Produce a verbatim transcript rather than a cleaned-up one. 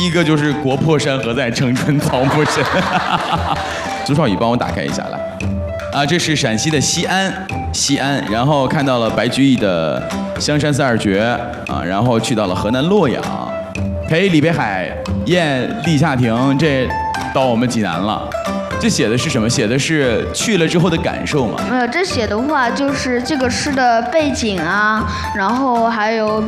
第一个就是国破山河在，城春草木深。朱少宇帮我打开一下来。啊，这是陕西的西安，西安，然后看到了白居易的香山三二绝啊，然后去到了河南洛阳，陪李北海宴历下亭，这到我们济南了。这写的是什么？写的是去了之后的感受吗？ 没有，这写的话就是这个诗的背景啊，然后还有